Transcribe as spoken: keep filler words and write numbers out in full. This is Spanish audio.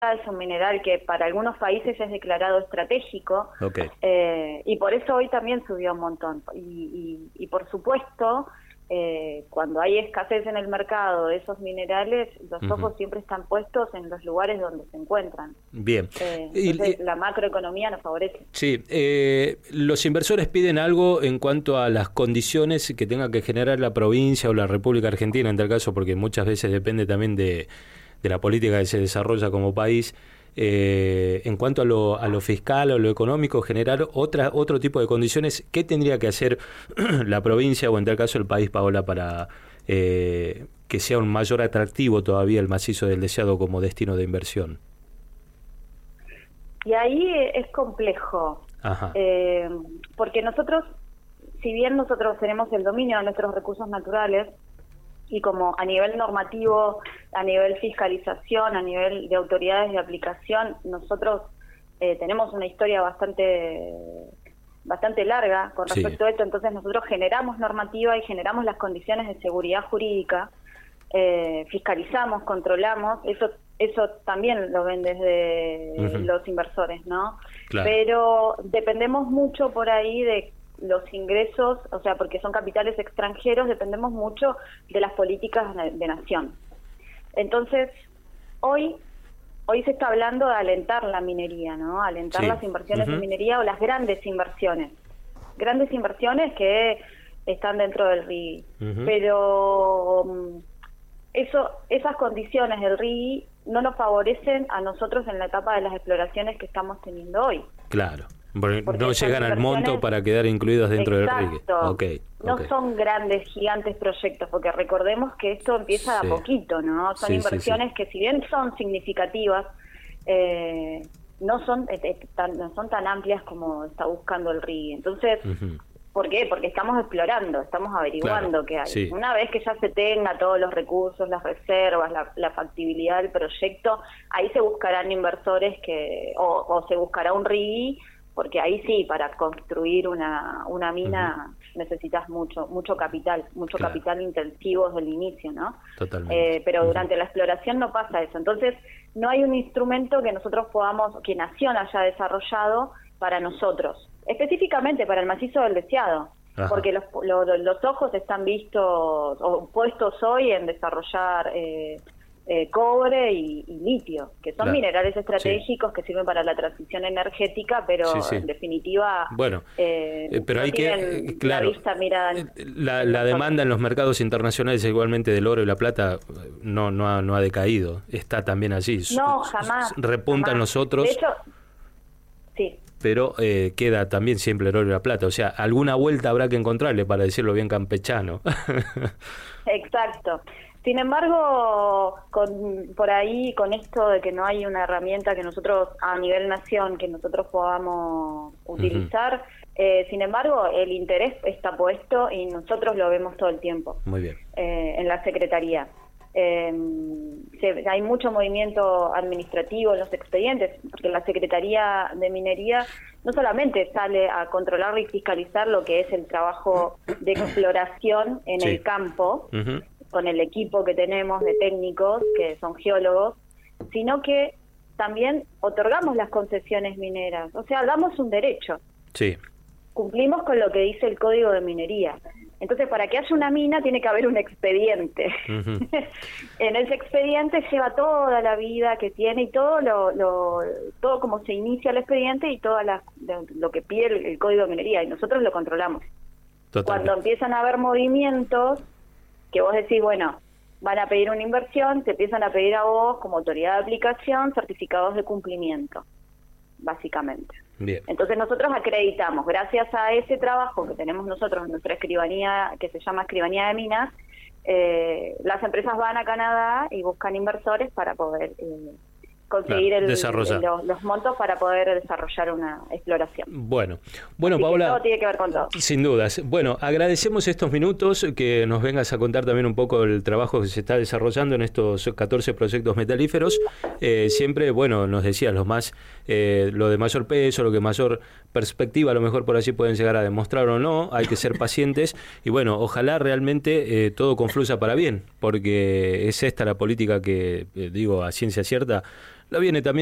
es un mineral que para algunos países es declarado estratégico, Okay. eh, y por eso hoy también subió un montón. Y, y, y por supuesto, eh, cuando hay escasez en el mercado de esos minerales, los Uh-huh. ojos siempre están puestos en los lugares donde se encuentran. Bien. Eh, Y- entonces y- la macroeconomía nos favorece. Sí, eh, los inversores piden algo en cuanto a las condiciones que tenga que generar la provincia o la República Argentina, en tal caso, porque muchas veces depende también de, de la política que se desarrolla como país. Eh, en cuanto a lo, a lo fiscal o lo económico, generar otra, otro tipo de condiciones. ¿Qué tendría que hacer la provincia o en tal caso el país, Paola, para eh, que sea un mayor atractivo todavía el macizo del Deseado como destino de inversión? Y ahí es complejo, Ajá. eh, porque nosotros, si bien nosotros tenemos el dominio de nuestros recursos naturales, y como a nivel normativo, a nivel fiscalización, a nivel de autoridades de aplicación, nosotros eh, tenemos una historia bastante bastante larga con Sí. respecto a esto, entonces nosotros generamos normativa y generamos las condiciones de seguridad jurídica, eh, fiscalizamos, controlamos, eso eso también lo ven desde Uh-huh. los inversores, ¿no? Claro. Pero dependemos mucho por ahí de los ingresos, o sea, porque son capitales extranjeros, dependemos mucho de las políticas de, de nación. Entonces, hoy hoy se está hablando de alentar la minería, ¿no? Alentar Sí. las inversiones Uh-huh. en minería o las grandes inversiones. Grandes inversiones que están dentro del R I I. Uh-huh. Pero um, eso esas condiciones del R I I no nos favorecen a nosotros en la etapa de las exploraciones que estamos teniendo hoy. Claro, porque Porque no esas llegan al monto inversiones- para quedar incluidos dentro Exacto. del R I I. Okay, No okay. son grandes, gigantes proyectos, porque recordemos que esto empieza Sí. de a poquito, ¿no? Son Sí, sí, inversiones sí. que si bien son significativas, eh, no son eh, eh, tan, no son tan amplias como está buscando el R I I. Entonces, Uh-huh. ¿por qué? Porque estamos explorando, estamos averiguando Claro, qué hay. sí. Una vez que ya se tenga todos los recursos, las reservas, la, la factibilidad del proyecto, ahí se buscarán inversores que o, o se buscará un R I I, porque ahí sí, para construir una, una mina uh-huh. necesitas mucho mucho capital, mucho Claro. capital intensivo desde el inicio, ¿no? Totalmente. Eh, pero Uh-huh. durante la exploración no pasa eso. Entonces, no hay un instrumento que nosotros podamos, que Nación haya desarrollado para nosotros, específicamente para el macizo del Deseado, Ajá. porque los, lo, los ojos están vistos o puestos hoy en desarrollar eh, eh, cobre y, y litio, que son Claro. minerales estratégicos Sí. que sirven para la transición energética, pero Sí, sí. en definitiva Bueno, eh, eh, pero no hay que, tienen eh, claro, la vista mirada eh, en, la, en la nosotros. demanda en los mercados internacionales igualmente del oro y la plata no no ha, no ha decaído, está también allí. No, jamás. Repuntan jamás. los otros. De hecho, sí. Pero eh, queda también siempre el oro y la plata. O sea, alguna vuelta habrá que encontrarle, para decirlo bien campechano. Exacto. Sin embargo, con, por ahí, con esto de que no hay una herramienta que nosotros, a nivel nación, que nosotros podamos utilizar, uh-huh. eh, sin embargo, el interés está puesto y nosotros lo vemos todo el tiempo. Muy bien. Eh, en la Secretaría. Eh, se, hay mucho movimiento administrativo en los expedientes, porque la Secretaría de Minería no solamente sale a controlar y fiscalizar lo que es el trabajo de exploración en sí. el campo, uh-huh. con el equipo que tenemos de técnicos, que son geólogos, sino que también otorgamos las concesiones mineras, o sea, damos un derecho. Sí. Cumplimos con lo que dice el Código de Minería. Entonces, para que haya una mina tiene que haber un expediente. Uh-huh. En ese expediente lleva toda la vida que tiene y todo lo, lo todo como se inicia el expediente y todo la, lo, lo que pide el, el Código de Minería, y nosotros lo controlamos. Totalmente. Cuando empiezan a haber movimientos que vos decís, bueno, van a pedir una inversión, te empiezan a pedir a vos como autoridad de aplicación certificados de cumplimiento, básicamente. Bien. Entonces nosotros acreditamos, gracias a ese trabajo que tenemos nosotros en nuestra escribanía, que se llama Escribanía de Minas, eh, las empresas van a Canadá y buscan inversores para poder eh, conseguir claro, el, el, los, los montos para poder desarrollar una exploración. Bueno, bueno, Así Paola, que todo tiene que ver con todo. Sin dudas. Bueno, agradecemos estos minutos, que nos vengas a contar también un poco el trabajo que se está desarrollando en estos catorce proyectos metalíferos. Eh, siempre, bueno, nos decías, lo más, eh, lo de mayor peso, lo que mayor perspectiva, a lo mejor por allí pueden llegar a demostrar o no, hay que ser pacientes y bueno, ojalá realmente eh, todo confluya para bien, porque es esta la política que, eh, digo, a ciencia cierta, lo viene también